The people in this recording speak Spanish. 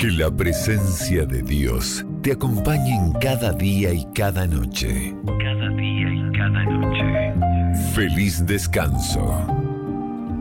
Que la presencia de Dios te acompañe en cada día y cada noche. Cada día y cada noche. Feliz descanso.